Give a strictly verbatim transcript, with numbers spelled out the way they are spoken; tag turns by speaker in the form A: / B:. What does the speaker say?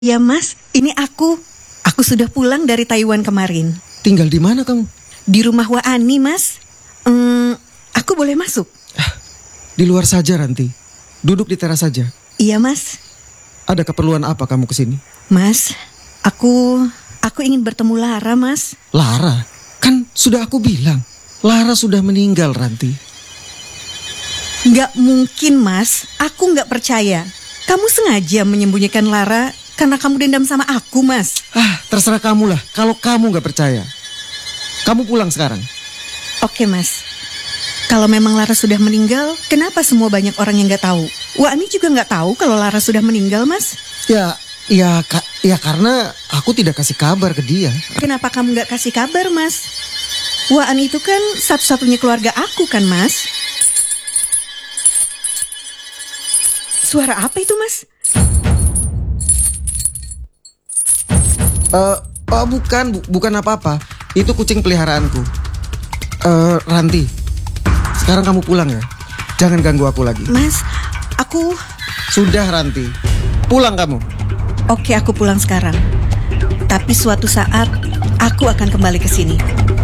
A: Ya Mas, ini aku. Aku sudah pulang dari Taiwan kemarin.
B: Tinggal di mana kamu?
A: Di rumah Wa Ani, Mas. Hmm, aku boleh masuk?
B: Di luar saja, Ranti. Duduk di teras saja.
A: Iya, Mas.
B: Ada keperluan apa kamu kesini?
A: Mas, aku aku ingin bertemu Lara, Mas.
B: Lara? Kan sudah aku bilang, Lara sudah meninggal, Ranti.
A: Nggak mungkin, Mas. Aku nggak percaya. Kamu sengaja menyembunyikan Lara karena kamu dendam sama aku, Mas.
B: Ah, terserah kamu lah. Kalau kamu nggak percaya, kamu pulang sekarang.
A: Oke, Mas. Kalau memang Lara sudah meninggal, kenapa semua banyak orang yang nggak tahu? Wa Ani juga nggak tahu kalau Lara sudah meninggal, Mas.
B: Ya, ya, ka, ya karena aku tidak kasih kabar ke dia.
A: Kenapa kamu nggak kasih kabar, Mas? Wa Ani itu kan satu-satunya keluarga aku kan, Mas. Suara apa itu, Mas?
B: Uh, oh bukan, bu, bukan apa-apa. Itu kucing peliharaanku. Uh, Ranti, sekarang kamu pulang ya. Jangan ganggu aku lagi.
A: Mas, aku...
B: Sudah, Ranti. Pulang kamu.
A: Oke, aku pulang sekarang. Tapi suatu saat aku akan kembali ke sini.